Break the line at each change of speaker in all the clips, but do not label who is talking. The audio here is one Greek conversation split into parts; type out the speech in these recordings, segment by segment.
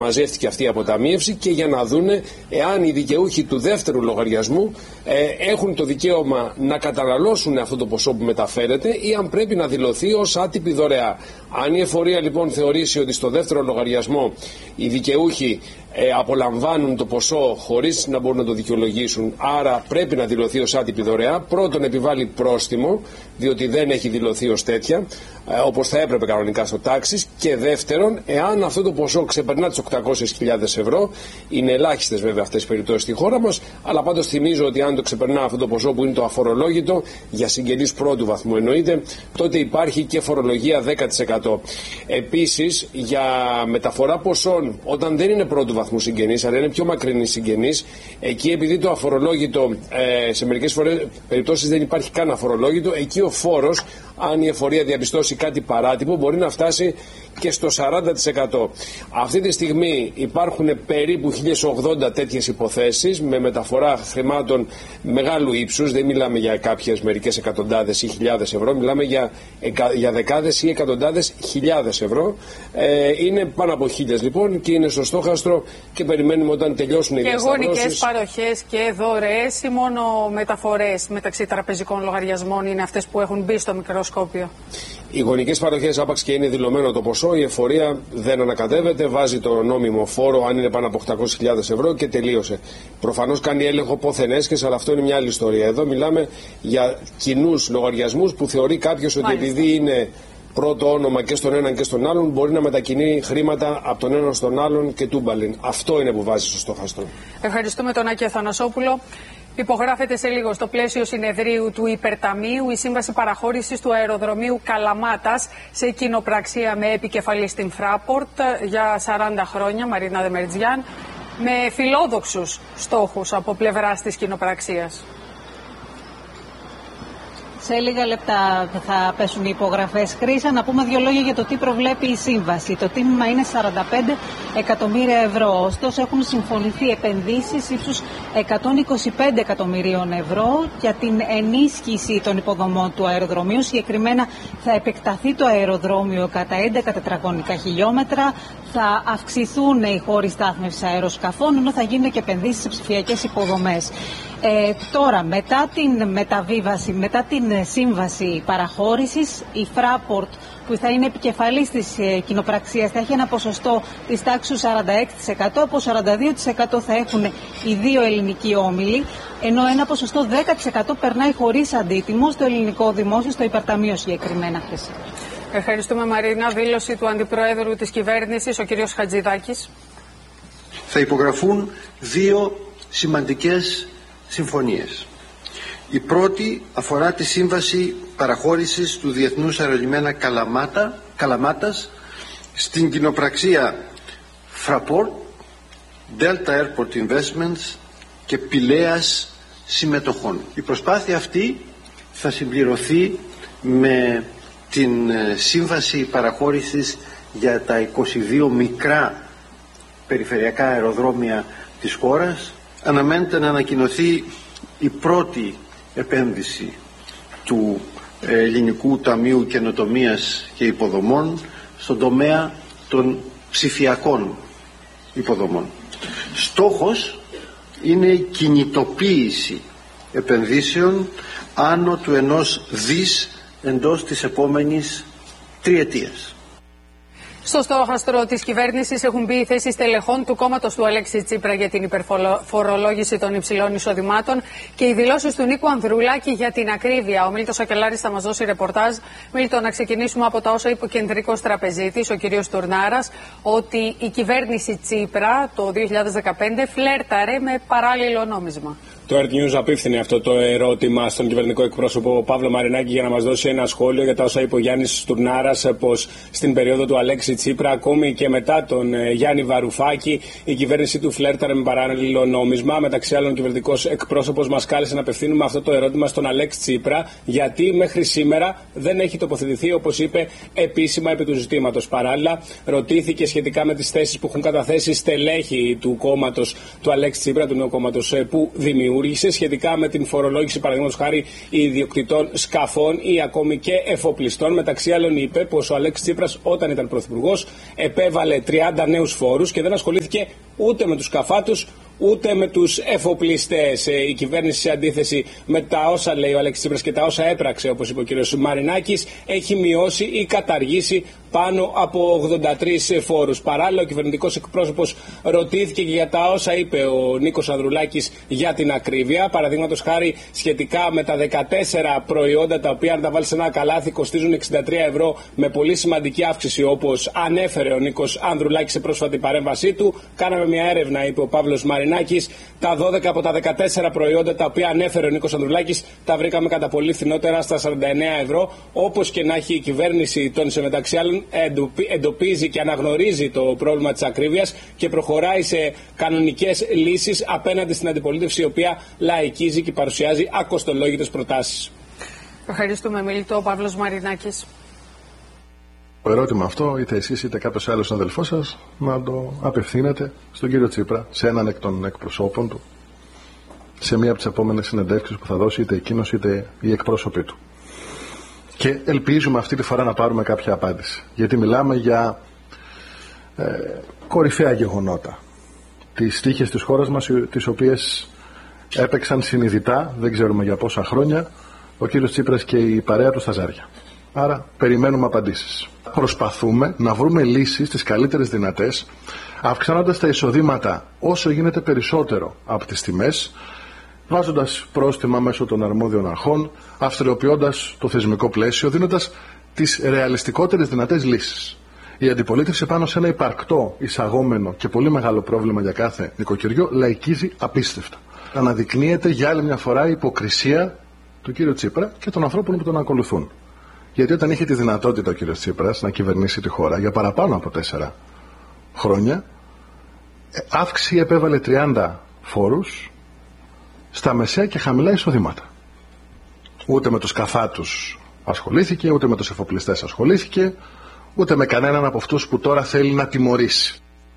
μαζεύτηκε αυτή η αποταμίευση και για να δούνε εάν οι δικαιούχοι του δεύτερου λογαριασμού έχουν το δικαίωμα να καταναλώσουν αυτό το ποσό που μεταφέρεται ή αν πρέπει να δηλωθεί ως άτυπη δωρεά. Αν η εφορία λοιπόν θεωρήσει ότι στο δεύτερο λογαριασμό οι δικαιούχοι απολαμβάνουν το ποσό χωρίς να μπορούν να το δικαιολογήσουν, άρα πρέπει να δηλωθεί ως άτυπη δωρεά, πρώτον επιβάλλει πρόστιμο, διότι δεν έχει δηλωθεί ως τέτοια, όπως θα έπρεπε κανονικά στο τάξης, και δεύτερον, εάν αυτό το ποσό ξεπερνά τις 800.000 ευρώ, είναι ελάχιστες βέβαια αυτές τις περιπτώσεις στη χώρα μας, αλλά πάντως θυμίζω ότι αν το ξεπερνά αυτό το ποσό που είναι το αφορολόγητο, για συγγενείς πρώτου βαθμού εννοείται, τότε υπάρχει και φορολογία 10%. Επίσης, για μεταφορά ποσών, όταν δεν είναι πρώτου βαθμού συγγενείς, αλλά είναι πιο μακρινοί συγγενείς, εκεί επειδή το αφορολόγητο σε μερικές περιπτώσεις δεν υπάρχει καν αφορολόγητο, εκεί ο φόρος, αν η εφορία διαπιστώσει κάτι παράτυπο, μπορεί να φτάσει και στο 40%. Αυτή τη στιγμή υπάρχουν περίπου 1080 τέτοιες υποθέσεις με μεταφορά χρημάτων μεγάλου ύψους. Δεν μιλάμε για κάποιες μερικές εκατοντάδες ή χιλιάδες ευρώ, μιλάμε για δεκάδες ή εκατοντάδες χιλιάδες ευρώ. Είναι πάνω από 1000 λοιπόν και είναι στο στόχαστρο και περιμένουμε όταν τελειώσουν οι διασταυρώσεις.
Και γονικές παροχές και δωρεές ή μόνο μεταφορές μεταξύ τραπεζικών λογαριασμών είναι αυτές που έχουν μπει στο μικροσκόπιο?
Οι γονικές παροχές, άπαξ και είναι δηλωμένο το ποσό, η εφορία δεν ανακατεύεται, βάζει το νόμιμο φόρο αν είναι πάνω από 800.000 ευρώ και τελείωσε. Προφανώς κάνει έλεγχο πόθεν έσχες, αλλά αυτό είναι μια άλλη ιστορία. Εδώ μιλάμε για κοινούς λογαριασμούς που θεωρεί κάποιος ότι επειδή είναι πρώτο όνομα και στον έναν και στον άλλον, μπορεί να μετακινεί χρήματα από τον έναν στον άλλον και τούμπαλιν. Αυτό είναι που βάζει στο στόχαστρο.
Ευχαριστούμε τον Άκη Αθανασόπουλο. Υπογράφεται σε λίγο στο πλαίσιο συνεδρίου του Υπερταμείου η σύμβαση παραχώρησης του αεροδρομίου Καλαμάτας σε κοινοπραξία με επικεφαλή στην Fraport για 40 χρόνια, Μαρίνα Δεμερτζιάν, με φιλόδοξους στόχους από πλευράς της κοινοπραξίας.
Σε λίγα λεπτά θα πέσουν οι υπογραφές. Χρήσα, να πούμε δύο λόγια για το τι προβλέπει η σύμβαση. Το τίμημα είναι 45 εκατομμύρια ευρώ. Ωστόσο, έχουν συμφωνηθεί επενδύσεις ύψους 125 εκατομμυρίων ευρώ για την ενίσχυση των υποδομών του αεροδρομίου. Συγκεκριμένα, θα επεκταθεί το αεροδρόμιο κατά 11 τετραγωνικά χιλιόμετρα. Θα αυξηθούν οι χώροι στάθμευσης αεροσκαφών, ενώ θα γίνουν και επενδύσεις σε ψηφιακές υποδομές. Τώρα, μετά την μεταβίβαση, μετά την σύμβαση παραχώρησης, η Fraport, που θα είναι επικεφαλής της κοινοπραξίας, θα έχει ένα ποσοστό της τάξης 46%, από 42% θα έχουν οι δύο ελληνικοί όμιλοι, ενώ ένα ποσοστό 10% περνάει χωρίς αντίτιμο στο ελληνικό δημόσιο, στο Υπερταμείο συγκεκριμένα.
Ευχαριστούμε, Μαρίνα. Δήλωση του Αντιπροέδρου της Κυβέρνησης, ο κ. Χατζηδάκης.
Θα υπογραφούν δύο σημαντικές συμφωνίες. Η πρώτη αφορά τη σύμβαση παραχώρησης του Διεθνούς Αερολιμένα Καλαμάτας στην κοινοπραξία Fraport, Delta Airport Investments και Πηλέας συμμετοχών. Η προσπάθεια αυτή θα συμπληρωθεί με την σύμβαση παραχώρησης για τα 22 μικρά περιφερειακά αεροδρόμια της χώρας. Αναμένεται να ανακοινωθεί η πρώτη επένδυση του Ελληνικού Ταμείου Καινοτομίας και Υποδομών στον τομέα των ψηφιακών υποδομών. Στόχος είναι η κινητοποίηση επενδύσεων άνω του 1 δις εντός της επόμενης τριετίας.
Στο στόχαστρο της κυβέρνησης έχουν μπει οι θέσεις τελεχών του κόμματος του Αλέξη Τσίπρα για την υπερφορολόγηση των υψηλών εισοδημάτων και οι δηλώσεις του Νίκου Ανδρουλάκη για την ακρίβεια. Ο Μίλτος Ακελάρης θα μας δώσει ρεπορτάζ. Μίλτο, να ξεκινήσουμε από τα όσα είπε ο κεντρικός τραπεζίτης, ο κ. Τουρνάρας, ότι η κυβέρνηση Τσίπρα το 2015 φλέρταρε με παράλληλο νόμισμα.
Το Earth News απίφθινε αυτό το ερώτημα στον κυβερνητικό εκπρόσωπο Παύλο Μαρινάκη για να μας δώσει ένα σχόλιο για τα όσα είπε ο Γιάννης Τουρνάρας, πως στην περίοδο του Αλέξη Τσίπρα, ακόμη και μετά τον Γιάννη Βαρουφάκη, η κυβέρνηση του φλέρταρε με παράλληλο νόμισμα. Μεταξύ άλλων, ο κυβερνητικός εκπρόσωπος μας κάλεσε να απευθύνουμε αυτό το ερώτημα στον Αλέξη Τσίπρα, γιατί μέχρι σήμερα δεν έχει τοποθετηθεί, όπως είπε, επίσημα επί του ζητήματος. Παράλληλα, ρωτήθηκε σχετικά με τις θέσεις που έχουν καταθέσει στελέχη του κόμματος του Αλέξη Τσίπρα, του νέου κόμματος που δημιούργησε. δημιούργησε σχετικά με την φορολόγηση, παραδείγματος χάρη, ιδιοκτητών σκαφών ή ακόμη και εφοπλιστών. Μεταξύ άλλων, είπε πως ο Αλέξης Τσίπρας, όταν ήταν πρωθυπουργός, επέβαλε 30 νέους φόρους και δεν ασχολήθηκε ούτε με τους σκαφάτους ούτε με τους εφοπλιστές. Η κυβέρνηση, σε αντίθεση με τα όσα λέει ο Αλέξης Τσίπρας και τα όσα έπραξε, όπως είπε ο κ. Μαρινάκης, έχει μειώσει ή καταργήσει πάνω από 83 φόρους. Παράλληλα, ο κυβερνητικός εκπρόσωπος ρωτήθηκε και για τα όσα είπε ο Νίκος Ανδρουλάκης για την ακρίβεια. Παραδείγματος χάρη, σχετικά με τα 14 προϊόντα τα οποία, αν τα βάλει σε ένα καλάθι, κοστίζουν 63 ευρώ, με πολύ σημαντική αύξηση, όπως ανέφερε ο Νίκος Ανδρουλάκης σε πρόσφατη παρέμβασή του. Κάναμε μια έρευνα, είπε ο Παύλος Μαρινάκης. Τα 12 από τα 14 προϊόντα τα οποία ανέφερε ο Νίκος Ανδρουλάκης τα βρήκαμε κατά πολύ φθηνότερα, στα 49 ευρώ. Όπως και να έχει, η κυβέρνηση, τόνισε μεταξύ άλλων, εντοπίζει και αναγνωρίζει το πρόβλημα της ακρίβειας και προχωράει σε κανονικές λύσεις απέναντι στην αντιπολίτευση, η οποία λαϊκίζει και παρουσιάζει ακοστολόγητες προτάσεις.
Ευχαριστούμε, μιλητό ο Παύλος Μαρινάκης.
Το ερώτημα αυτό, είτε εσείς είτε κάποιος άλλος συναδελφός σας, να το απευθύνετε στον κύριο Τσίπρα, σε έναν εκ των εκπροσώπων του, σε μία από τις επόμενες συνεντεύξεις που θα δώσει είτε εκείνος είτε οι εκπρόσωποι του. Και ελπίζουμε αυτή τη φορά να πάρουμε κάποια απάντηση. Γιατί μιλάμε για κορυφαία γεγονότα. Τις τύχες της χώρας μας, τις οποίες έπαιξαν συνειδητά, δεν ξέρουμε για πόσα χρόνια, ο κύριος Τσίπρας και η παρέα του στα ζάρια. Άρα περιμένουμε απαντήσεις. Προσπαθούμε να βρούμε λύσεις τις καλύτερες δυνατές, αυξάνοντας τα εισοδήματα όσο γίνεται περισσότερο από τις τιμές, βάζοντας πρόστιμα μέσω των αρμόδιων αρχών, αυστηροποιώντας το θεσμικό πλαίσιο, δίνοντας τις ρεαλιστικότερες δυνατές λύσεις. Η αντιπολίτευση πάνω σε ένα υπαρκτό, εισαγόμενο και πολύ μεγάλο πρόβλημα για κάθε νοικοκυριό λαϊκίζει απίστευτα. Αναδεικνύεται για άλλη μια φορά η υποκρισία του κύριου Τσίπρα και των ανθρώπων που τον ακολουθούν. Γιατί όταν είχε τη δυνατότητα ο κύριος Τσίπρας να κυβερνήσει τη χώρα για παραπάνω από 4 χρόνια, αύξηση επέβαλε 30 φόρους στα μεσαία και χαμηλά εισοδήματα. Ούτε με τους καφάτους ασχολήθηκε, ούτε με τους εφοπλιστές ασχολήθηκε, ούτε με κανέναν από αυτούς που τώρα θέλει να τιμωρήσει.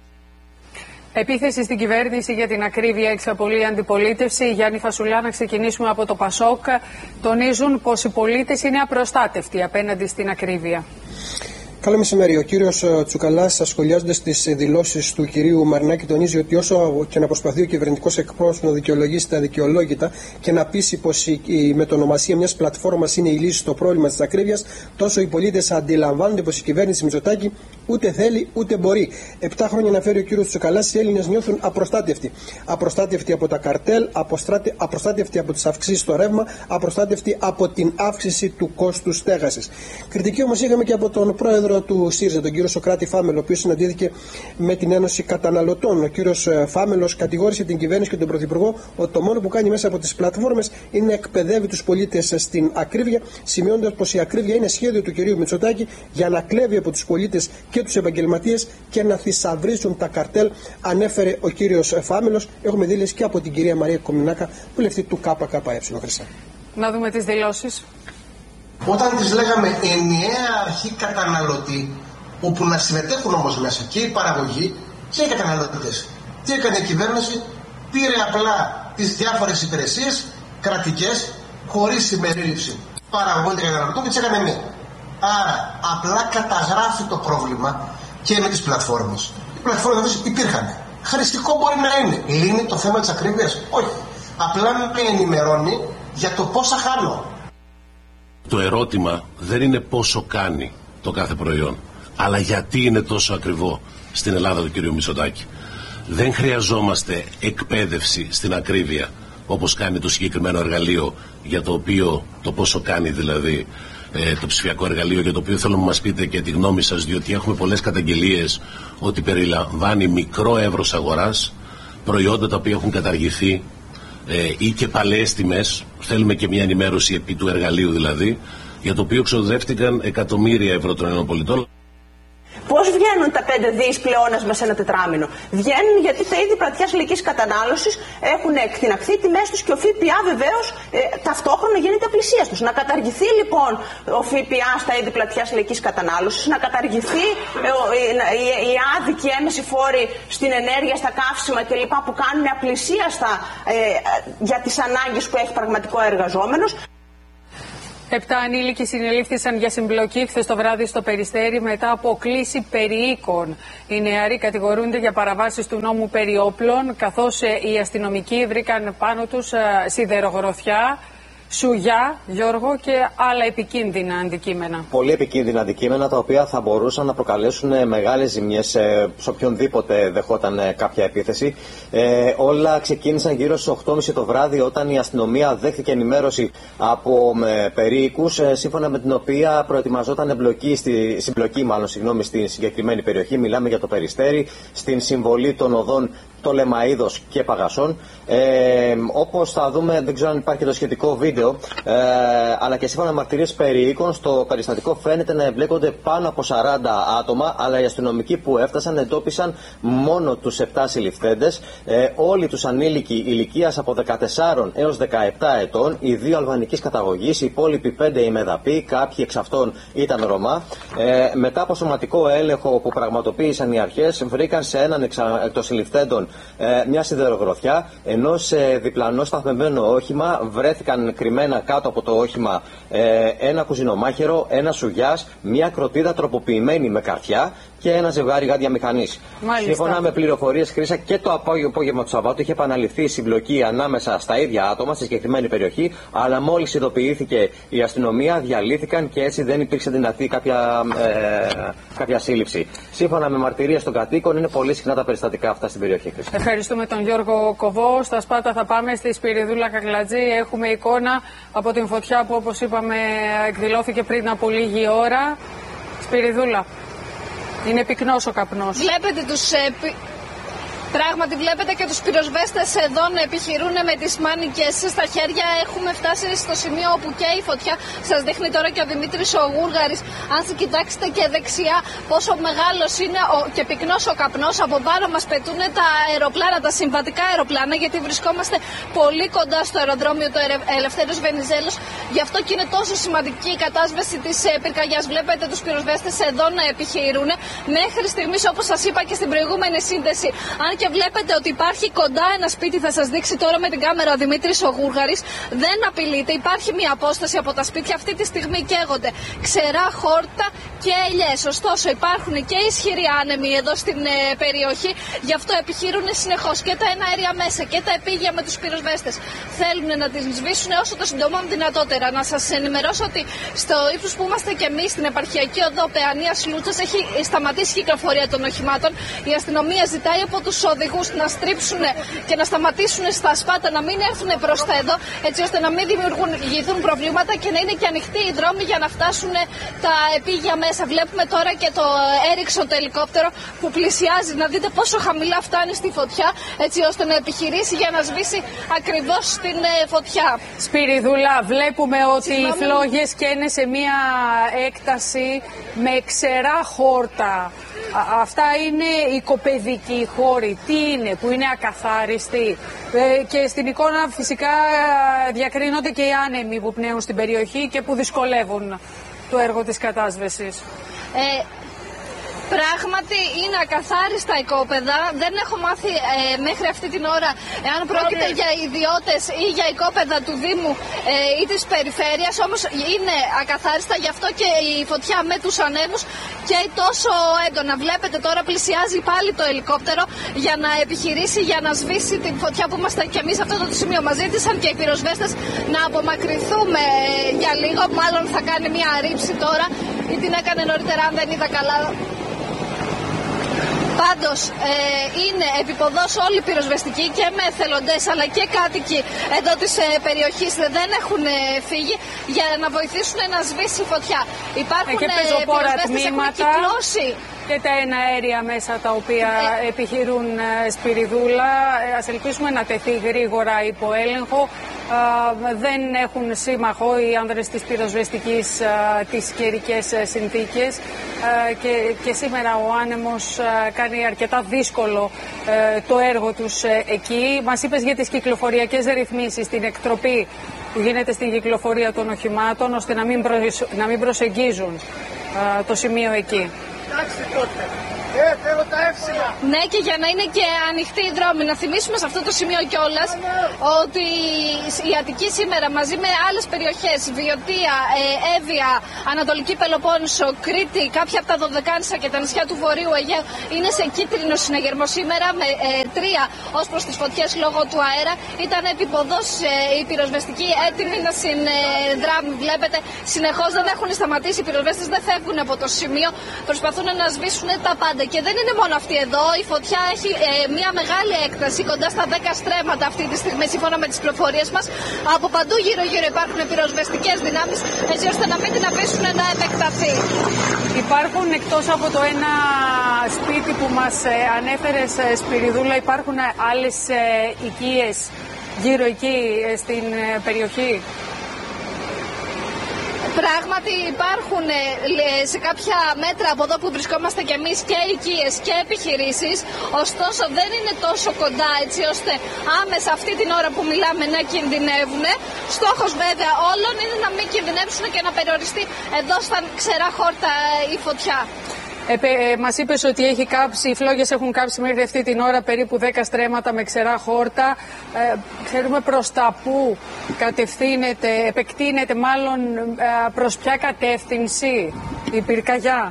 Επίθεση στην κυβέρνηση για την ακρίβεια εξαπολύει η αντιπολίτευση. Γιάννη Φασουλά, να ξεκινήσουμε από το ΠΑΣΟΚ. Τονίζουν πως οι πολίτες είναι απροστάτευτοι απέναντι στην ακρίβεια.
Καλό μεσημέρι. Ο κύριος Τσουκαλάς, σχολιάζοντας τις δηλώσεις του κυρίου Μαρινάκη, τονίζει ότι όσο και να προσπαθεί ο κυβερνητικός εκπρόσωπος να δικαιολογήσει τα δικαιολόγητα και να πείσει πως η μετονομασία μιας πλατφόρμας είναι η λύση στο πρόβλημα της ακρίβειας, τόσο οι πολίτες αντιλαμβάνονται πως η κυβέρνηση Μητσοτάκη ούτε θέλει ούτε μπορεί. 7 χρόνια, αναφέρει ο κύριος Τσουκαλάς, οι Έλληνες νιώθουν απροστάτευτοι. Απροστάτευτοι από τα καρτέλ, απροστάτευτοι από τις αυξήσεις στο ρεύμα, απροστάτευτοι από την αύξηση του κόστους στέγασης. Κριτική όμως είχαμε και από τον πρόεδρο του ΣΥΡΙΖΑ, τον κύριο Σωκράτη Φάμελο, ο οποίος συναντήθηκε με την Ένωση Καταναλωτών. Ο κύριος Φάμελος κατηγόρησε την κυβέρνηση και τον Πρωθυπουργό ότι το μόνο που κάνει μέσα από τις πλατφόρμες είναι να εκπαιδεύει τους πολίτες στην ακρίβεια, σημειώνοντας πως η ακρίβεια είναι σχέδιο του κυρίου Μητσοτάκη για να κλέβει από τους πολίτες και τους επαγγελματίες και να θησαυρίζουν τα καρτέλ, ανέφερε ο κύριος Φάμελος. Έχουμε δήλωση και από την κυρία Μαρία Κομινάκα, βουλευτή του ΚΚΕ.
Να δούμε τις δηλώσεις.
Όταν τις λέγαμε ενιαία αρχή καταναλωτή, όπου να συμμετέχουν όμως μέσα και η παραγωγή και οι καταναλωτές. Τι έκανε η κυβέρνηση? Πήρε απλά τις διάφορες υπηρεσίες κρατικές, χωρίς συμπερίληψη παραγωγών και καταναλωτών, και τις έκανε μία. Άρα απλά καταγράφει το πρόβλημα και με τις πλατφόρμες. Οι πλατφόρμες υπήρχαν. Χρηστικό μπορεί να είναι. Λύνει το θέμα της ακρίβειας? Όχι. Απλά με ενημερώνει για το πόσα χάνω.
Το ερώτημα δεν είναι πόσο κάνει το κάθε προϊόν, αλλά γιατί είναι τόσο ακριβό στην Ελλάδα του κ. Μητσοτάκη. Δεν χρειαζόμαστε εκπαίδευση στην ακρίβεια, όπως κάνει το συγκεκριμένο εργαλείο, για το οποίο το πόσο κάνει δηλαδή το ψηφιακό εργαλείο, για το οποίο θέλω να μας πείτε και τη γνώμη σας, διότι έχουμε πολλές καταγγελίες ότι περιλαμβάνει μικρό εύρος αγοράς, προϊόντα τα οποία έχουν καταργηθεί ή και παλαιές τιμές. Θέλουμε και μια ενημέρωση επί του εργαλείου δηλαδή, για το οποίο ξοδεύτηκαν εκατομμύρια ευρώ των ΗΠΑ.
Πώς βγαίνει βγαίνουν τα 5 δις πλεόνασμα σε ένα τετράμινο. Βγαίνουν γιατί τα είδη πλατιάς λαϊκής κατανάλωσης έχουν εκτιναχθεί τιμές τους και ο ΦΠΑ βεβαίως ταυτόχρονα γίνεται πλησίας τους. Να καταργηθεί λοιπόν ο ΦΠΑ στα είδη πλατιάς λαϊκής κατανάλωσης, να καταργηθεί η άδικη έμεση φόρη στην ενέργεια, στα καύσιμα κλπ. Που κάνουν απλησίαστα για τις ανάγκες που έχει πραγματικό εργαζόμενος.
7 ανήλικοι συνελήφθησαν για συμπλοκή χθες το βράδυ στο Περιστέρι μετά από κλήση περιοίκων. Οι νεαροί κατηγορούνται για παραβάσεις του νόμου περί όπλων, καθώς οι αστυνομικοί βρήκαν πάνω τους σιδερογροθιά, σουγιά, Γιώργο, και άλλα επικίνδυνα αντικείμενα.
Πολύ επικίνδυνα αντικείμενα, τα οποία θα μπορούσαν να προκαλέσουν μεγάλες ζημιές σε οποιονδήποτε δεχόταν κάποια επίθεση. Όλα ξεκίνησαν γύρω στις 8.30 το βράδυ, όταν η αστυνομία δέχθηκε ενημέρωση από περίοικους, σύμφωνα με την οποία προετοιμαζόταν συμπλοκή στη συγκεκριμένη περιοχή. Μιλάμε για το Περιστέρι, στην συμβολή των οδών το Λεμαΐδος και Παγασών. Όπως θα δούμε, δεν ξέρω αν υπάρχει το σχετικό βίντεο, αλλά και σύμφωνα με μαρτυρίες περιοίκων, στο περιστατικό φαίνεται να εμπλέκονται πάνω από 40 άτομα, αλλά οι αστυνομικοί που έφτασαν εντόπισαν μόνο τους 7 συλληφθέντες, όλοι τους ανήλικοι ηλικίας από 14 έως 17 ετών, οι 2 αλβανικής καταγωγής, οι υπόλοιποι 5 ημεδαποί, κάποιοι εξ αυτών ήταν Ρωμά. Μετά από σωματικό έλεγχο που πραγματοποίησαν οι αρχές, βρήκαν σε έναν εκ των συλληφθέντων μια σιδερογροθιά, ενώ σε διπλανό σταθμευμένο όχημα βρέθηκαν κρυμμένα κάτω από το όχημα ένα κουζινομάχαιρο, ένα σουγιάς, μια κροτίδα τροποποιημένη με καρτιά και ένα ζευγάρι γάντια μηχανής. Σύμφωνα με πληροφορίες, Χρύσα, και το απόγευμα του Σαββάτου είχε επαναληφθεί η συμπλοκή ανάμεσα στα ίδια άτομα στη συγκεκριμένη περιοχή, αλλά μόλις ειδοποιήθηκε η αστυνομία, διαλύθηκαν και έτσι δεν υπήρξε δυνατή κάποια σύλληψη. Σύμφωνα με μαρτυρίες των κατοίκων, είναι πολύ συχνά τα περιστατικά αυτά στην περιοχή. Χρύσα.
Ευχαριστούμε τον Γιώργο Κοβό. Στα Σπάτα θα πάμε στη Σπυριδούλα Κακλατζή. Έχουμε εικόνα από την φωτιά που, όπως είπαμε, εκδηλώθηκε πριν από λίγη ώρα. Σπυριδούλα. Είναι πυκνός ο καπνός.
Βλέπετε Πράγματι βλέπετε και τους πυροσβέστες εδώ να επιχειρούν με τις μάνικες στα χέρια. Έχουμε φτάσει στο σημείο όπου και η φωτιά. Σας δείχνει τώρα και ο Δημήτρης ο Γούργαρης. Αν κοιτάξετε και δεξιά πόσο μεγάλος είναι και πυκνός ο καπνός. Από πάνω μας πετούν τα αεροπλάνα, τα συμβατικά αεροπλάνα, γιατί βρισκόμαστε πολύ κοντά στο αεροδρόμιο του Ελευθέριος Βενιζέλος. Γι' αυτό και είναι τόσο σημαντική η κατάσβεση της πυρκαγιάς. Βλέπετε τους πυροσβέστες εδώ να επιχειρούν. Μέχρι στιγμής, όπως σας είπα και στην προηγούμενη σύνδεση, αν και βλέπετε ότι υπάρχει κοντά ένα σπίτι, θα σας δείξει τώρα με την κάμερα ο Δημήτρης ο Γούργαρης, δεν απειλείται, υπάρχει μια απόσταση από τα σπίτια. Αυτή τη στιγμή καίγονται ξερά χόρτα και ελιές. Ωστόσο υπάρχουν και ισχυροί άνεμοι εδώ στην περιοχή, γι' αυτό επιχειρούν συνεχώς και τα εναέρια μέσα και τα επίγεια με τους πυροσβέστες. Θέλουν να τις σβήσουν όσο το συντομότερο δυνατότερα. Να σας ενημερώσω ότι στο ύψος που είμαστε και εμείς, στην επαρχιακή οδό Παιανίας Λούτσας, έχει σταματήσει η κυκλοφορία των οχημάτων. Η αστυνομία ζητάει από τους οδηγούς να στρίψουν και να σταματήσουν στα Σπάτα, να μην έρθουν προς τα εδώ, έτσι ώστε να μην δημιουργηθούν προβλήματα και να είναι και ανοιχτοί οι δρόμοι για να φτάσουν τα επίγεια μέσα. Βλέπουμε τώρα και το Έριξον το ελικόπτερο που πλησιάζει. Να δείτε πόσο χαμηλά φτάνει στη φωτιά, έτσι ώστε να επιχειρήσει για να σβήσει ακριβώς την φωτιά.
Σπυριδούλα, βλέπουμε ότι οι φλόγες καίνε σε μια έκταση με ξερά χόρτα. Αυτά είναι οικοπαιδικοί χώροι. Τι είναι, που είναι ακαθάριστοι. Και στην εικόνα φυσικά διακρίνονται και οι άνεμοι που πνέουν στην περιοχή και που δυσκολεύουν το έργο της κατάσβεσης.
Πράγματι είναι ακαθάριστα οικόπεδα. Δεν έχω μάθει μέχρι αυτή την ώρα εάν πρόκειται για ιδιώτες ή για οικόπεδα του Δήμου ή της περιφέρειας. Όμως είναι ακαθάριστα, γι' αυτό και η φωτιά με τους ανέμους και τόσο έντονα. Βλέπετε τώρα πλησιάζει πάλι το ελικόπτερο για να επιχειρήσει, για να σβήσει την φωτιά που είμαστε και εμείς σε αυτό το σημείο. Μας ζήτησαν και οι πυροσβέστες να απομακρυνθούμε για λίγο. Μάλλον θα κάνει μια ρήψη τώρα ή την έκανε νωρίτερα, αν δεν είδα καλά. Πάντως είναι επιποδός όλοι οι πυροσβεστικοί και με εθελοντές αλλά και κάτοικοι εδώ της περιοχής δεν έχουν φύγει για να βοηθήσουν να σβήσει η φωτιά. Υπάρχουν
και πεζοπόρα
τμήματα.
και τα εναέρια μέσα τα οποία επιχειρούν Σπυριδούλα. Ας ελπίσουμε να τεθεί γρήγορα υπό έλεγχο. Δεν έχουν σύμμαχο οι άνδρες της πυροσβεστικής τις καιρικές συνθήκες και σήμερα ο άνεμος κάνει αρκετά δύσκολο το έργο τους εκεί. Μας είπες για τις κυκλοφοριακές ρυθμίσεις, την εκτροπή που γίνεται στην κυκλοφορία των οχημάτων, ώστε να μην προσεγγίζουν το σημείο εκεί.
Ναι, και για να είναι και ανοιχτοί οι δρόμοι. Να θυμίσουμε σε αυτό το σημείο κιόλας ότι η Αττική σήμερα μαζί με άλλες περιοχές, Βιωτία, Εύβοια, Ανατολική Πελοπόννησο, Κρήτη, κάποια από τα Δωδεκάνησα και τα νησιά του Βορείου Αιγαίου είναι σε κίτρινο συναγερμό σήμερα με 3 ως προς τις φωτιές λόγω του αέρα. Ήταν επιποδός οι πυροσβεστικοί έτοιμοι να συνδράμουν. Βλέπετε, συνεχώς δεν έχουν σταματήσει. Οι πυροσβέστες δεν φεύγουν από το σημείο, προσπαθούν να σβήσουν τα πάντα. Και δεν είναι μόνο αυτή εδώ, η φωτιά έχει μια μεγάλη έκταση, κοντά στα 10 στρέμματα αυτή τη στιγμή, σύμφωνα με τις πληροφορίες μας. Από παντού γύρω-γύρω υπάρχουν πυροσβεστικές δυνάμεις, έτσι ώστε να μην την αφήσουν να επεκταθεί.
Υπάρχουν εκτός από το ένα σπίτι που μας ανέφερες, Σπυριδούλα, υπάρχουν άλλες οικίες γύρω εκεί στην περιοχή?
Πράγματι υπάρχουν σε κάποια μέτρα από εδώ που βρισκόμαστε κι εμείς και οικίες και επιχειρήσεις, ωστόσο δεν είναι τόσο κοντά έτσι ώστε άμεσα αυτή την ώρα που μιλάμε να κινδυνεύουν. Στόχος βέβαια όλων είναι να μην κινδυνεύσουν και να περιοριστεί εδώ στα ξερά χόρτα η φωτιά.
Μας είπες ότι έχει κάψει, οι φλόγες έχουν κάψει μέχρι αυτή την ώρα περίπου 10 στρέμματα με ξερά χόρτα. Ξέρουμε προς τα πού κατευθύνεται, επεκτείνεται μάλλον, προς ποια κατεύθυνση η πυρκαγιά?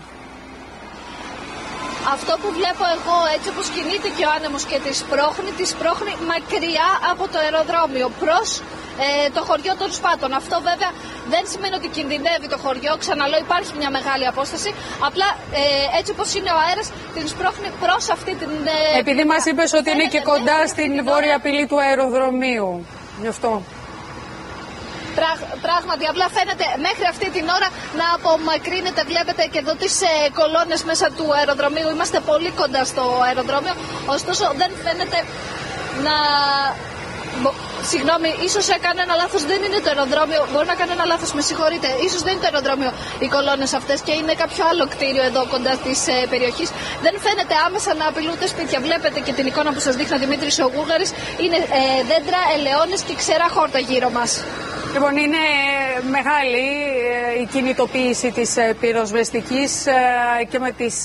Αυτό που βλέπω εγώ, έτσι όπως κινείται και ο άνεμος και τη σπρώχνει μακριά από το αεροδρόμιο προς το χωριό των Σπάτων. Αυτό βέβαια δεν σημαίνει ότι κινδυνεύει το χωριό. Ξαναλέω, υπάρχει μια μεγάλη απόσταση. Απλά έτσι όπως είναι ο αέρας, την σπρώχνει προς αυτή την...
Επειδή μας είπες ότι είναι και κοντά στην βόρεια πύλη του αεροδρομίου. Γι' αυτό.
Πράγματι, απλά φαίνεται μέχρι αυτή την ώρα να απομακρύνεται. Βλέπετε και εδώ τις κολόνες μέσα του αεροδρομίου. Είμαστε πολύ κοντά στο αεροδρόμιο. Ωστόσο δεν φαίνεται να... Συγγνώμη, ίσως έκανα ένα λάθος, δεν είναι το αεροδρόμιο. Μπορεί να κάνω ένα λάθος, με συγχωρείτε. Ίσως δεν είναι το αεροδρόμιο οι κολόνες αυτές και είναι κάποιο άλλο κτίριο εδώ κοντά της περιοχής. Δεν φαίνεται άμεσα να απειλούνται σπίτια. Βλέπετε και την εικόνα που σας δείχνει ο Δημήτρης ο Γούργαρης. Είναι δέντρα, ελαιώνες και ξερά χόρτα γύρω μας.
Λοιπόν, είναι μεγάλη η κινητοποίηση της πυροσβεστικής και με τις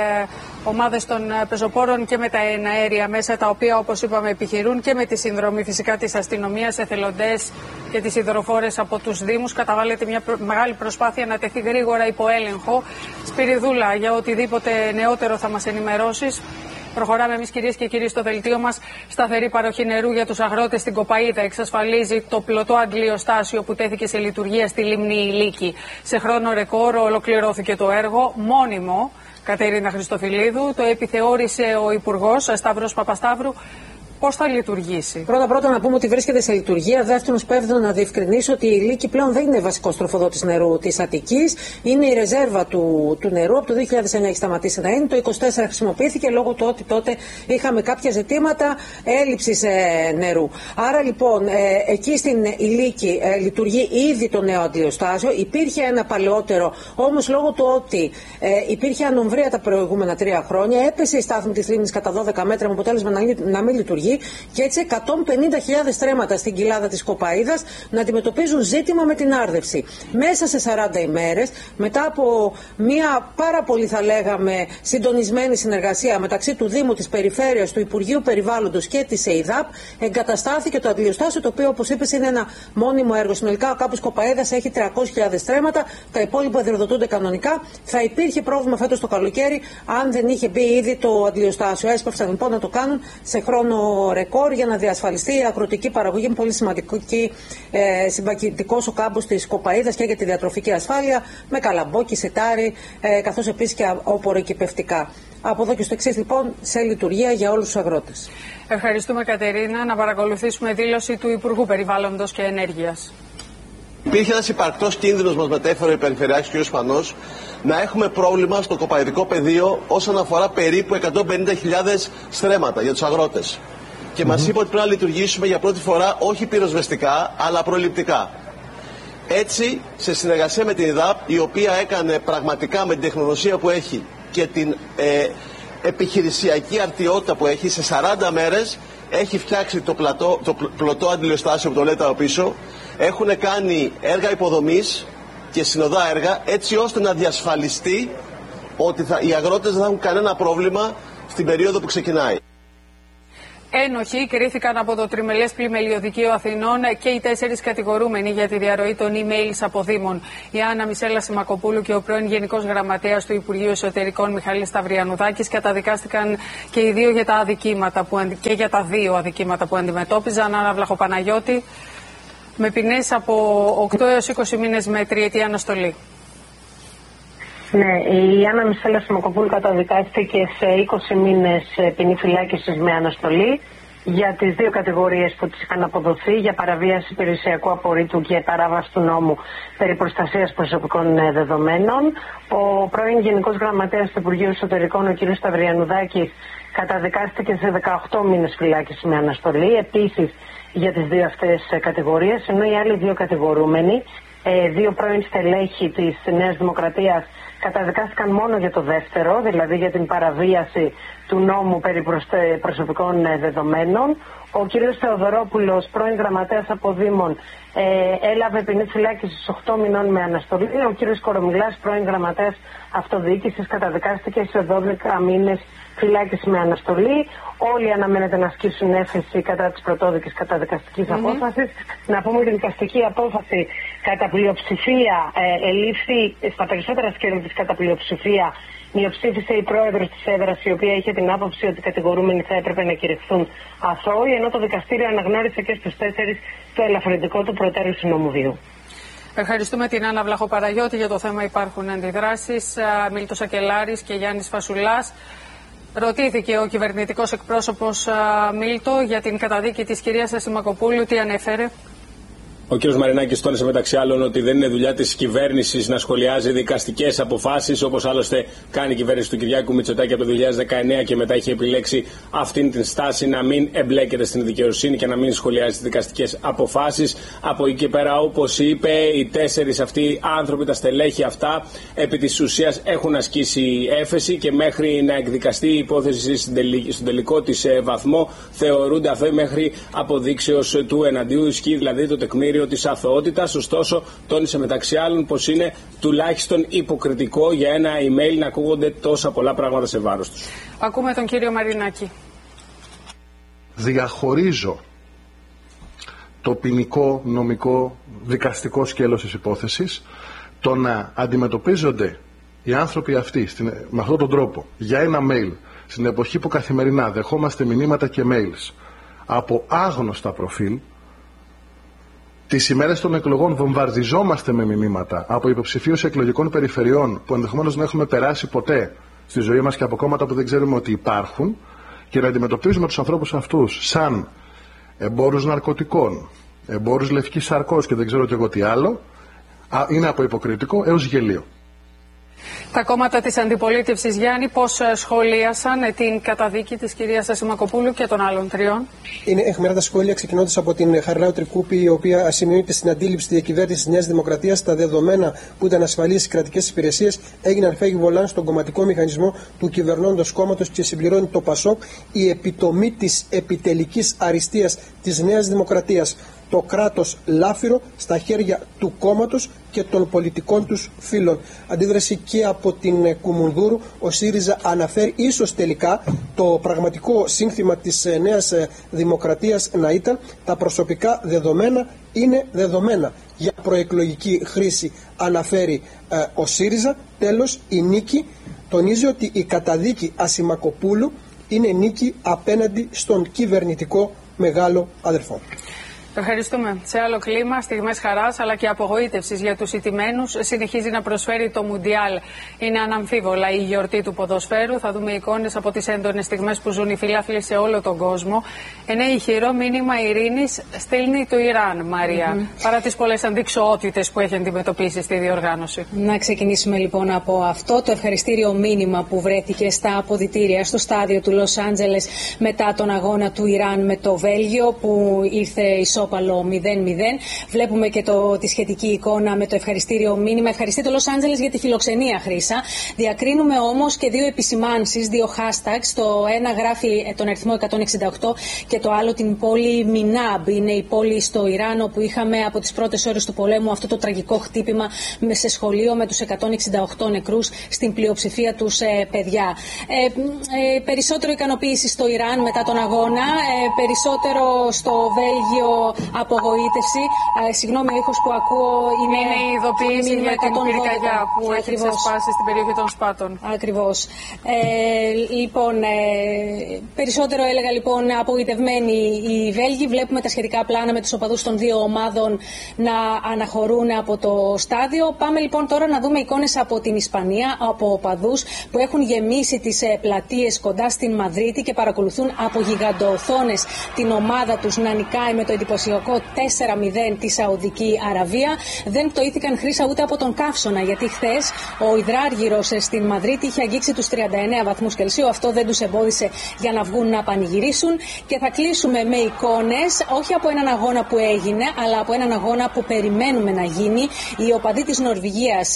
ομάδες των πεζοπόρων και με τα εναέρια μέσα, τα οποία, όπως είπαμε, επιχειρούν, και με τη συνδρομή φυσικά της αστυνομίας, εθελοντές και τις υδροφόρες από τους Δήμους. Καταβάλλεται μια μεγάλη προσπάθεια να τεθεί γρήγορα υπό έλεγχο. Σπυριδούλα, για οτιδήποτε νεότερο θα μας ενημερώσεις. Προχωράμε εμείς, κυρίες και κύριοι, στο δελτίο μας. Σταθερή παροχή νερού για τους αγρότες στην Κοπαΐδα εξασφαλίζει το πλωτό αντλιοστάσιο που τέθηκε σε λειτουργία στη λίμνη Ηλίκη. Σε χρόνο ρεκόρ ολοκληρώθηκε το έργο, μόνιμο, Κατερίνα Χριστοφιλίδου. Το επιθεώρησε ο Υπουργός Σταύρος Παπασταύρου. Πώς θα λειτουργήσει?
Πρώτα να πούμε ότι βρίσκεται σε λειτουργία. Δεύτερον, σπέβδω να διευκρινίσω ότι η Ηλίκη πλέον δεν είναι βασικός τροφοδότης νερού της Αττικής. Είναι η ρεζέρβα του νερού. Από το 2009 έχει σταματήσει να είναι. Το 2024 χρησιμοποιήθηκε λόγω του ότι τότε είχαμε κάποια ζητήματα έλλειψης νερού. Άρα λοιπόν, εκεί στην Ηλίκη λειτουργεί ήδη το νέο αντιλιοστάσιο. Υπήρχε ένα παλαιότερο, όμως λόγω του ότι υπήρχε ανομβρία τα προηγούμενα 3 χρόνια, έπεσε η στάθμη της λίμνης κατά 12 μέτρα με αποτέλεσμα να μην λειτουργεί. Και έτσι 150.000 στρέμματα στην κοιλάδα της Κοπαΐδας να αντιμετωπίζουν ζήτημα με την άρδευση. Μέσα σε 40 ημέρες, μετά από μια πάρα πολύ, θα λέγαμε, συντονισμένη συνεργασία μεταξύ του Δήμου, της Περιφέρειας, του Υπουργείου Περιβάλλοντος και της ΕΙΔΑΠ, εγκαταστάθηκε το αντιλιοστάσιο, το οποίο, όπως είπες, είναι ένα μόνιμο έργο. Συνολικά ο κάμπους Κοπαΐδας έχει 300.000 στρέμματα, τα υπόλοιπα διορθωτούνται κανονικά. Θα υπήρχε πρόβλημα φέτος το καλοκαίρι αν δεν είχε μπει ήδη το αντιλιοστάσιο. Έσπευσαν λοιπόν να το κάνουν σε χρόνο ρεκόρ για να διασφαλιστεί η αγροτική παραγωγή. Είναι πολύ σημαντικός ο κάμπος της Κοπαΐδας και για τη διατροφική ασφάλεια, με καλαμπόκι, σετάρι, καθώς επίσης και απορροκυπευτικά. Από εδώ και στο εξής λοιπόν, σε λειτουργία για όλους τους αγρότες.
Ευχαριστούμε, Κατερίνα. Να παρακολουθήσουμε δήλωση του Υπουργού Περιβάλλοντος και Ενέργειας.
Υπήρχε ένας υπαρκτός κίνδυνος, μας μετέφερε ο Περιφερειάρχης κ. Σπανός, να έχουμε πρόβλημα στο κοπαιδικό πεδίο όσον αφορά περίπου 150.000 στρέμματα για τους αγρότες. Και μας είπε ότι πρέπει να λειτουργήσουμε για πρώτη φορά όχι πυροσβεστικά, αλλά προληπτικά. Έτσι, σε συνεργασία με την ΕΔΑΠ, η οποία έκανε πραγματικά με την τεχνογνωσία που έχει και την επιχειρησιακή αρτιότητα που έχει, σε 40 μέρες έχει φτιάξει το πλωτό αντιλιοστάσιο που το λέτε από πίσω. Έχουν κάνει έργα υποδομής και συνοδά έργα, έτσι ώστε να διασφαλιστεί ότι οι αγρότες δεν θα έχουν κανένα πρόβλημα στην περίοδο που ξεκινάει.
Ένοχοι κρίθηκαν από το Τριμελές Πλημελιωδικείο Αθηνών και οι 4 κατηγορούμενοι για τη διαρροή των emails από Δήμων. Η Άννα Μισέλα Σιμακοπούλου και ο πρώην Γενικός Γραμματέας του Υπουργείου Εσωτερικών Μιχάλης Σταυριανουδάκης καταδικάστηκαν και οι δύο για τα αδικήματα και για τα 2 αδικήματα που αντιμετώπιζαν. Άννα Βλαχοπαναγιώτη, με ποινές από 8 έως 20 μήνες με 3ετή αναστολή.
Ναι, η Άννα Μισέλα Σιμακοπούλου καταδικάστηκε σε 20 μήνες ποινή φυλάκισης με αναστολή για τις 2 κατηγορίες που της είχαν αποδοθεί, για παραβίαση περιουσιακού απορρίτου και παράβαση του νόμου περί προστασίας προσωπικών δεδομένων. Ο πρώην Γενικός Γραμματέας του Υπουργείου Εσωτερικών, ο κ. Σταυριανουδάκης, καταδικάστηκε σε 18 μήνες φυλάκιση με αναστολή, επίσης για τις 2 αυτές κατηγορίες, ενώ οι άλλοι 2 κατηγορούμενοι, 2 πρώην στελέχη της Νέας Δημοκρατίας, καταδικάστηκαν μόνο για το δεύτερο, δηλαδή για την παραβίαση του νόμου περί προσωπικών δεδομένων. Ο κ. Θεοδωρόπουλος, πρώην γραμματέας από Δήμων, έλαβε ποινή φυλάκισης 8 μηνών με αναστολή. Ο κ. Κορομιλάς, πρώην γραμματέας αυτοδιοίκησης, καταδικάστηκε σε 12 μήνες φυλάκιση με αναστολή. Όλοι αναμένεται να ασκήσουν έφεση κατά της πρωτόδικης καταδικαστικής απόφασης. Να πούμε ότι η δικαστική απόφαση κατά πλειοψηφία ελήφθη στα περισσότερα σκέλη της κατά πλειοψηφία. Μειοψήφισε η πρόεδρος της έδρας, η οποία είχε την άποψη ότι οι κατηγορούμενοι θα έπρεπε να κηρυχθούν αθώοι, ενώ το δικαστήριο αναγνώρισε και στους 4 το ελαφρυντικό του προτέρου συνόμου βίου.
Ευχαριστούμε την Άννα Βλαχοπαναγιώτη. Για το θέμα υπάρχουν αντιδράσεις. Μίλτος Σακελάρης και Γιάννης Φασουλάς. Ρωτήθηκε ο κυβερνητικός εκπρόσωπος Μίλτο για την καταδίκη της κυρίας Σιμακοπούλου. Τι ανέφερε?
Ο κ. Μαρινάκης τόνισε μεταξύ άλλων ότι δεν είναι δουλειά της κυβέρνησης να σχολιάζει δικαστικές αποφάσεις, όπως άλλωστε κάνει η κυβέρνηση του Κυριάκου Μητσοτάκη από το 2019 και μετά είχε επιλέξει αυτήν την στάση να μην εμπλέκεται στην δικαιοσύνη και να μην σχολιάζει τις δικαστικές αποφάσεις. Από εκεί και πέρα, όπως είπε, οι 4 αυτοί άνθρωποι, τα στελέχη αυτά, επί της ουσίας έχουν ασκήσει έφεση και μέχρι να εκδικαστεί η υπόθεση στον τελικό της βαθμό θεωρούνται αθώοι μέχρι αποδείξεως του εναντίου. Ισχύει δηλαδή το τεκμήριο της αθωότητας. Ωστόσο, τόνισε μεταξύ άλλων πως είναι τουλάχιστον υποκριτικό για ένα email να ακούγονται τόσα πολλά πράγματα σε βάρος τους.
Ακούμε τον κύριο Μαρινάκη.
Διαχωρίζω το ποινικό, νομικό, δικαστικό σκέλος της υπόθεσης, το να αντιμετωπίζονται οι άνθρωποι αυτοί με αυτόν τον τρόπο για ένα mail στην εποχή που καθημερινά δεχόμαστε μηνύματα και mails από άγνωστα προφίλ. Τις ημέρες των εκλογών βομβαρδιζόμαστε με μηνύματα από υποψηφίους εκλογικών περιφερειών που ενδεχομένως δεν έχουμε περάσει ποτέ στη ζωή μας και από κόμματα που δεν ξέρουμε ότι υπάρχουν, και να αντιμετωπίζουμε τους ανθρώπους αυτούς σαν εμπόρους ναρκωτικών, εμπόρους λευκής σαρκός και δεν ξέρω και εγώ τι άλλο, είναι από υποκριτικό έως γελίο.
Τα κόμματα της αντιπολίτευσης, Γιάννη, πώς σχολίασαν την καταδίκη της κυρίας Σιμακοπούλου και των άλλων 3?
Είναι αιχμηρά σχόλια, ξεκινώντας από την Χαριλάου Τρικούπη, η οποία σημειώνεται στην αντίληψη της διακυβέρνησης της Νέας Δημοκρατίας. Τα δεδομένα που ήταν ασφαλείς στις κρατικές υπηρεσίες έγιναν φέγγι βολάν στον κομματικό μηχανισμό του κυβερνώντος κόμματος, και συμπληρώνει το ΠΑΣΟΚ, η επιτομή της επιτελικής αριστείας της Νέας Δημοκρατίας. Το κράτος λάφυρο στα χέρια του κόμματος και των πολιτικών τους φίλων. Αντίδραση και από την Κουμουνδούρου. Ο ΣΥΡΙΖΑ αναφέρει ίσως τελικά το πραγματικό σύνθημα της Νέας Δημοκρατίας να ήταν «Τα προσωπικά δεδομένα είναι δεδομένα». Για προεκλογική χρήση αναφέρει ο ΣΥΡΙΖΑ. Τέλος, η νίκη τονίζει ότι η καταδίκη Ασημακοπούλου είναι νίκη απέναντι στον κυβερνητικό μεγάλο αδερφό.
Ευχαριστούμε. Σε άλλο κλίμα, στιγμές χαράς αλλά και απογοήτευσης για τους ηττημένους συνεχίζει να προσφέρει το Μουντιάλ. Είναι αναμφίβολα η γιορτή του ποδοσφαίρου. Θα δούμε εικόνες από τις έντονες στιγμές που ζουν οι φιλάθλοι σε όλο τον κόσμο. Ένα ηχηρό μήνυμα ειρήνης στέλνει το Ιράν, Μαρία, παρά τις πολλές αντικσοότητες που έχει αντιμετωπίσει στη διοργάνωση.
Να ξεκινήσουμε λοιπόν από αυτό το ευχαριστήριο μήνυμα που βρέθηκε στα αποδυτήρια στο στάδιο του Λος Άντζελες μετά τον αγώνα του Ιράν με το Βέλγιο που ήρθε ισόπαλο 0-0. Βλέπουμε και τη σχετική εικόνα με το ευχαριστήριο μήνυμα. Ευχαριστεί το Λος Άντζελες για τη φιλοξενία, Χρύσα. Διακρίνουμε όμως και δύο επισημάνσεις, δύο hashtags. Το ένα γράφει τον αριθμό 168 και το άλλο την πόλη Μινάμπ. Είναι η πόλη στο Ιράν όπου είχαμε από τις πρώτες ώρες του πολέμου αυτό το τραγικό χτύπημα σε σχολείο με τους 168 νεκρούς, στην πλειοψηφία τους παιδιά. Περισσότερο ικανοποίηση στο Ιράν μετά τον αγώνα, περισσότερο στο Βέλγιο απογοήτευση. Συγγνώμη, ο ήχος που ακούω είναι
η ειδοποίηση για την πυρκαγιά που έχει ξεσπάσει στην περιοχή των Σπάτων.
Ακριβώς. Λοιπόν, περισσότερο έλεγα λοιπόν απογοητευμένοι οι Βέλγοι. Βλέπουμε τα σχετικά πλάνα με τους οπαδούς των δύο ομάδων να αναχωρούν από το στάδιο. Πάμε λοιπόν τώρα να δούμε εικόνες από την Ισπανία, από οπαδούς που έχουν γεμίσει τις πλατείες κοντά στην Μαδρίτη και παρακολουθούν από γιγαντοοθόνες την ομάδα τους να νικάει με το εντυπωσιακό 4-0 τη Σαουδική Αραβία. Δεν πτωήθηκαν, Χρύσα, ούτε από τον καύσωνα, γιατί χθες ο υδράργυρος στην Μαδρίτη είχε αγγίξει τους 39 βαθμούς Κελσίου. Αυτό δεν τους εμπόδισε για να βγουν να πανηγυρίσουν. Και θα κλείσουμε με εικόνες, όχι από έναν αγώνα που έγινε, αλλά από έναν αγώνα που περιμένουμε να γίνει. Οι οπαδοί της Νορβηγίας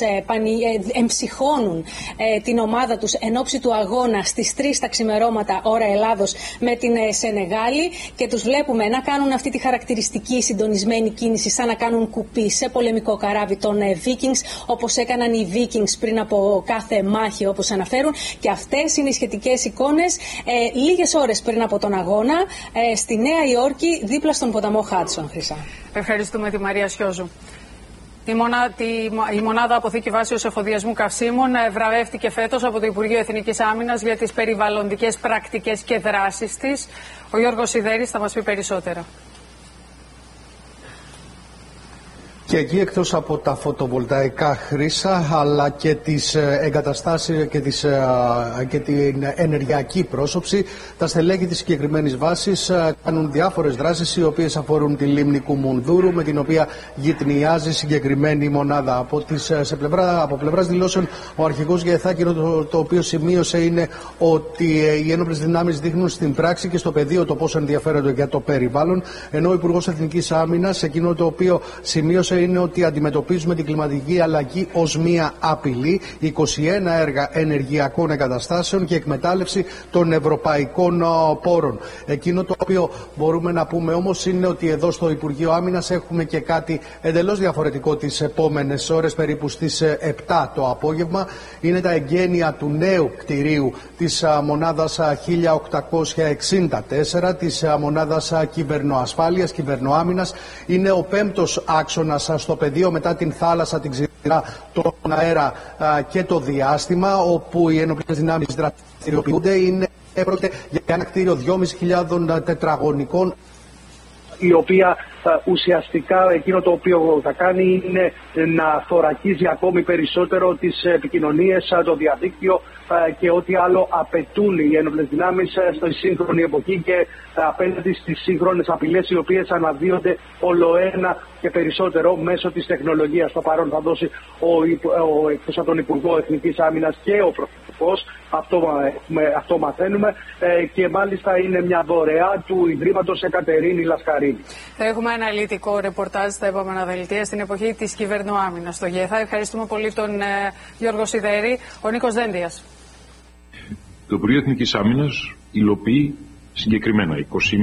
εμψυχώνουν την ομάδα τους εν ώψη του αγώνα στις 3 τα ξημερώματα ώρα Ελλάδος με την Σενεγάλη και τους βλέπουμε να κάνουν αυτή τη χαρακτηριστική συντονισμένη κίνηση σαν να κάνουν κουπί σε πολεμικό καράβι των Vikings, όπως έκαναν οι Vikings πριν από κάθε μάχη, όπως αναφέρουν, και αυτές είναι οι σχετικές εικόνες λίγες ώρες πριν από τον αγώνα στη Νέα Υόρκη δίπλα στον ποταμό Χάτσον. Χρυσά.
Ευχαριστούμε τη Μαρία Σιώζου. Η μονάδα αποθήκη βάσεως εφοδιασμού καυσίμων βραβεύτηκε φέτος από το Υπουργείο Εθνικής Άμυνας για τις περιβαλλοντικές πρακτικές και δράσεις της. Ο Γιώργος Σιδέρης θα μας πει περισσότερα.
Και εκεί, εκτός από τα φωτοβολταϊκά, Χρύσα, αλλά και τις εγκαταστάσεις και την ενεργειακή πρόσωψη, τα στελέχη της συγκεκριμένης βάσης κάνουν διάφορες δράσεις οι οποίες αφορούν τη λίμνη Κουμουνδούρου, με την οποία γυτνιάζει συγκεκριμένη μονάδα. Από πλευράς δηλώσεων, ο αρχηγός Γεθάκη, το οποίο σημείωσε είναι ότι οι ένοπλες δυνάμεις δείχνουν στην πράξη και στο πεδίο το πόσο ενδιαφέρονται για το περιβάλλον, ενώ ο Υπουργός Εθνικής Άμυνας, εκείνο το οποίο σημείωσε είναι ότι αντιμετωπίζουμε την κλιματική αλλαγή ως μία απειλή, 21 έργα ενεργειακών εγκαταστάσεων και εκμετάλλευση των ευρωπαϊκών πόρων. Εκείνο το οποίο μπορούμε να πούμε όμως είναι ότι εδώ στο Υπουργείο Άμυνας έχουμε και κάτι εντελώς διαφορετικό τις επόμενες ώρες, περίπου στις 7 το απόγευμα. Είναι τα εγγένεια του νέου κτηρίου της μονάδας 1864, της μονάδας κυβερνοασφάλειας, κυβερνοάμυνας. Είναι ο 5ος άξονας στο πεδίο μετά την θάλασσα, την ξηρά, τον αέρα και το διάστημα, όπου οι ενόπλες δυνάμεις δραστηριοποιούνται. Πρόκειται για ένα κτίριο 2.500 τετραγωνικών, η οποία ουσιαστικά εκείνο το οποίο θα κάνει είναι να θωρακίζει ακόμη περισσότερο τις επικοινωνίες, το διαδίκτυο και ό,τι άλλο απαιτούν οι ένοπλες δυνάμεις στη σύγχρονη εποχή και απέναντι στις σύγχρονες απειλές, οι οποίες αναδύονται ολοένα και περισσότερο μέσω της τεχνολογίας. Στο παρόν θα δώσει εκτός από τον Υπουργό Εθνικής Άμυνας και ο Πρωθυπουργός, αυτό μαθαίνουμε, και μάλιστα είναι μια δωρεά του Ιδρύματος Εκατερίνη Λασκαρίνη.
Θα έχουμε αναλυτικό ρεπορτάζ στα επόμενα δελτία στην εποχή της κυβερνοάμυνας στο ΓΕΘΑ. Ευχαριστούμε πολύ τον Γιώργο Σιδέρη. Ο Νίκος Δέντιας.
Το Υπουργείο Εθνικής Άμυνας υλοποιεί συγκεκριμένα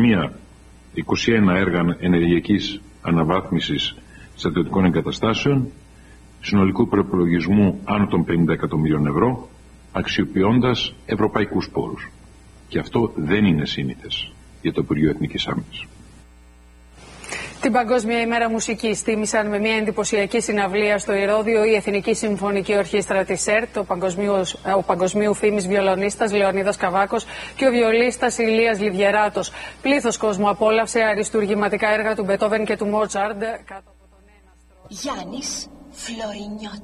21 έργα ενεργειακής αναβάθμισης στρατιωτικών εγκαταστάσεων συνολικού προϋπολογισμού άνω των 50 εκατομμύριων ευρώ, αξιοποιώντας ευρωπαϊκούς πόρους. Και αυτό δεν είναι σύνηθες για το Υπουργείο Εθνικής Άμυνας.
Την Παγκόσμια ημέρα μουσικής τίμησαν με μια εντυπωσιακή συναυλία στο Ηρώδειο η Εθνική Συμφωνική Ορχήστρα της ΕΡΤ, ο παγκοσμίου φήμης βιολονίστας Λεωνίδας Καβάκος και ο βιολίστας Ηλίας Λιβιεράτος. Πλήθος κόσμου απόλαυσε αριστουργηματικά έργα του Μπετόβεν και του Μότσαρντ.
Γιάννης Φλωρινιώτης.